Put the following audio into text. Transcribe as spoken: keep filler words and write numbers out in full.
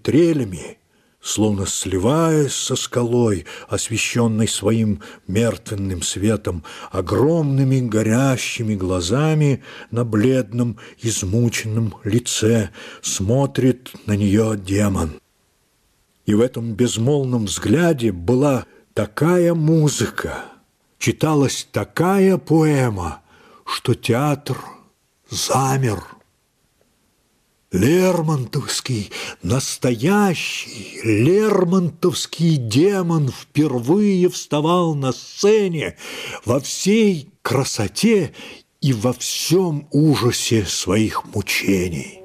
трелями, словно сливаясь со скалой, освещенной своим мертвенным светом, огромными горящими глазами на бледном, измученном лице смотрит на нее демон. И в этом безмолвном взгляде была такая музыка, читалась такая поэма, что театр замер. Лермонтовский, настоящий лермонтовский демон впервые вставал на сцене во всей красоте и во всем ужасе своих мучений.